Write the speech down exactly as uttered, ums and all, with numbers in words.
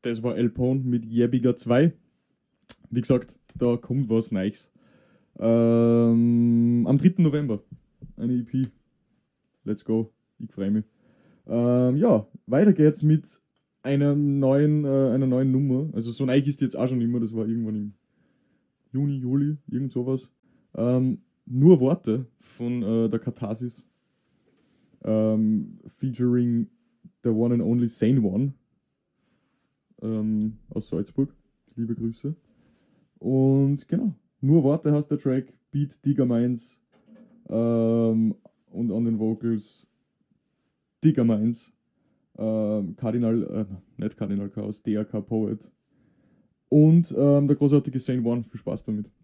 Das war Elpone mit Jebiger zwei. Wie gesagt, da kommt was Neues. Ähm, am dritten November. Eine E P. Let's go. Ich freue mich. Ähm, ja, weiter geht's mit einer neuen, äh, einer neuen Nummer. Also so neu ist die jetzt auch schon immer. Das war irgendwann im Juni, Juli, irgend sowas. Ähm, nur Worte von äh, der Katharsis. Ähm, featuring the one and only Sane One. Ähm, aus Salzburg. Liebe Grüße. Und genau, nur Worte heißt der Track, Beat Digger Minds ähm, und an den Vocals Digger Minds, ähm, Cardinal, äh, nicht Cardinal Chaos, D R K Poet und ähm, der großartige Sane One. Viel Spaß damit.